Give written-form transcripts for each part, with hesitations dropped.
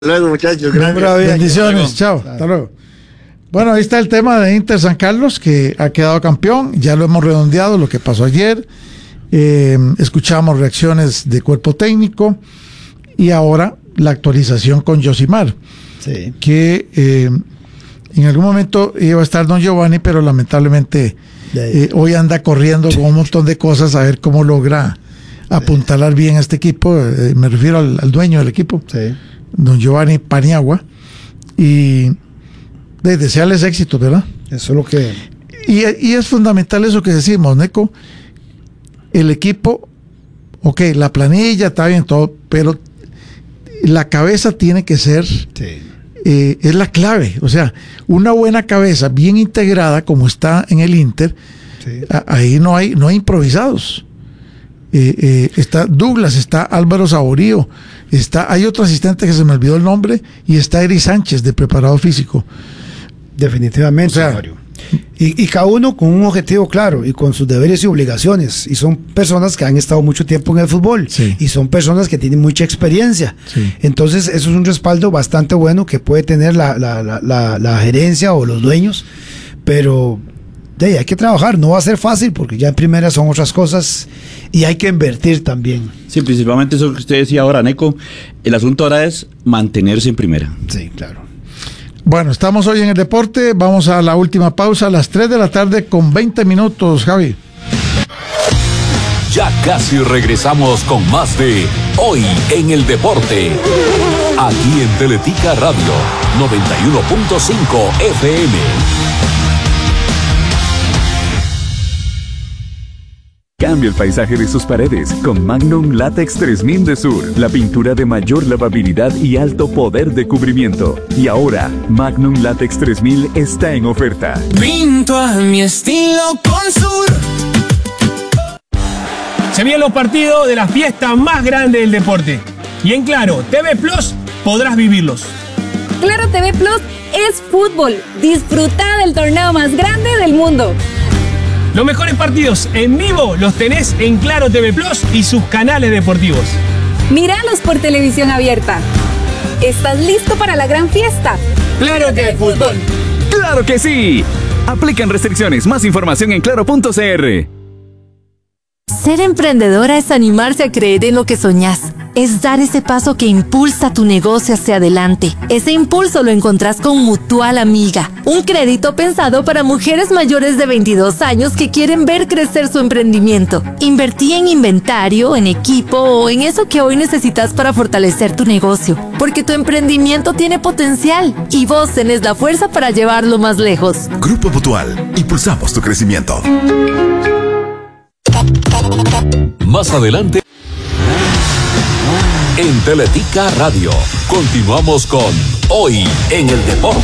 Luego, muchachos, gracias. Bendiciones, chao, hasta luego. Bueno, ahí está el tema de Inter San Carlos, que ha quedado campeón. Ya lo hemos redondeado, lo que pasó ayer. Escuchamos reacciones de cuerpo técnico y ahora la actualización con Yosimar, sí, que en algún momento iba a estar Don Giovanni, pero lamentablemente hoy anda corriendo con un montón de cosas a ver cómo logra apuntalar bien a este equipo. Me refiero al dueño del equipo, sí, Don Giovanni Paniagua, y desearles éxito, ¿verdad? Eso es lo que... Y es fundamental eso que decimos, Neco. El equipo, ok, la planilla está bien todo, pero la cabeza tiene que ser, es la clave. O sea, una buena cabeza bien integrada como está en el Inter, ahí no hay improvisados. Está Douglas, está Álvaro Saborío, hay otro asistente que se me olvidó el nombre, y está Eri Sánchez de preparado físico. Definitivamente, o sea, Mario. Y cada uno con un objetivo claro y con sus deberes y obligaciones, y son personas que han estado mucho tiempo en el fútbol, y son personas que tienen mucha experiencia, entonces eso es un respaldo bastante bueno que puede tener la gerencia o los dueños, pero hay que trabajar, no va a ser fácil porque ya en primera son otras cosas y hay que invertir también. Sí, principalmente eso que usted decía ahora, Neco, el asunto ahora es mantenerse en primera. Sí, claro. Bueno, estamos hoy en el deporte, vamos a la última pausa a las 3 de la tarde con 20 minutos, Javi. Ya casi regresamos con más de Hoy en el Deporte, aquí en Teletica Radio 91.5 FM. Cambia el paisaje de sus paredes con Magnum Latex 3000 de Sur, la pintura de mayor lavabilidad y alto poder de cubrimiento. Y ahora, Magnum Latex 3000 está en oferta. Pinto a mi estilo con Sur. Se vienen los partidos de la fiesta más grande del deporte. Y en Claro TV Plus podrás vivirlos. Claro TV Plus es fútbol. Disfruta del torneo más grande del mundo. Los mejores partidos en vivo los tenés en Claro TV Plus y sus canales deportivos. Míralos por televisión abierta. ¿Estás listo para la gran fiesta? ¡Claro que fútbol! ¡Claro que sí! Aplican restricciones. Más información en claro.cr. Ser emprendedora es animarse a creer en lo que soñás. Es dar ese paso que impulsa tu negocio hacia adelante. Ese impulso lo encontrás con Mutual Amiga, un crédito pensado para mujeres mayores de 22 años que quieren ver crecer su emprendimiento. Invertí en inventario, en equipo o en eso que hoy necesitas para fortalecer tu negocio, porque tu emprendimiento tiene potencial y vos tenés la fuerza para llevarlo más lejos. Grupo Mutual, impulsamos tu crecimiento. Más adelante en Teletica Radio continuamos con Hoy en el Deporte.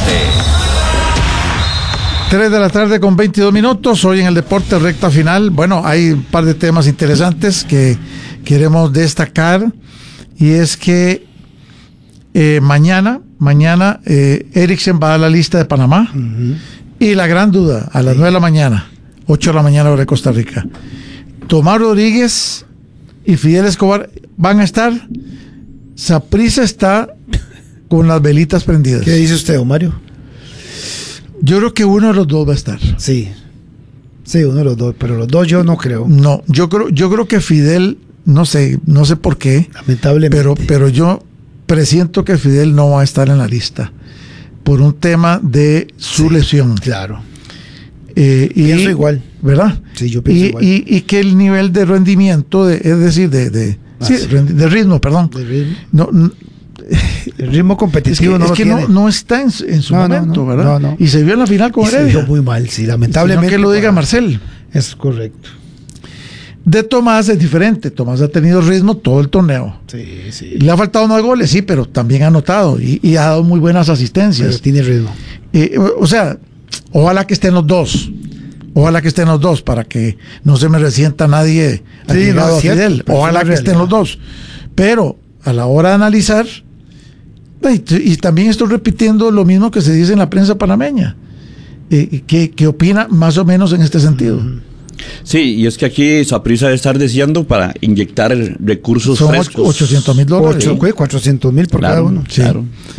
3 de la tarde con 22 minutos, hoy en el deporte recta final. Bueno, hay un par de temas interesantes que queremos destacar, y es que mañana Eriksen va a la lista de Panamá, y la gran duda, a las 9 de la mañana, 8 de la mañana hora de Costa Rica, Tomás Rodríguez y Fidel Escobar van a estar. Saprissa está con las velitas prendidas. ¿Qué dice usted, Mario? Yo creo que uno de los dos va a estar. Sí, uno de los dos, pero los dos yo no creo. No, yo creo que Fidel, no sé por qué, lamentablemente, pero yo presiento que Fidel no va a estar en la lista por un tema de su lesión. Claro. Pienso igual, ¿verdad? Sí, yo pienso igual. Y que el nivel de rendimiento, es decir, de ritmo, perdón. De ritmo. No, el ritmo competitivo no está en su momento, ¿verdad? No. Y se vio en la final con Heredia. Se vio muy mal, sí, lamentablemente. Que lo diga Marcel. Es correcto. De Tomás es diferente. Tomás ha tenido ritmo todo el torneo. Sí. Le ha faltado más goles, sí, pero también ha anotado y ha dado muy buenas asistencias. Pero tiene ritmo. O sea, ojalá que estén los dos. Para que no se me resienta nadie allegado a Fidel. Ojalá que estén los dos. Pero a la hora de analizar, y también estoy repitiendo lo mismo que se dice en la prensa panameña, que opina más o menos en este sentido. Sí, y es que aquí Saprissa debe estar deseando para inyectar recursos son frescos. $800,000. 400,000 por cada uno. Sí. Claro.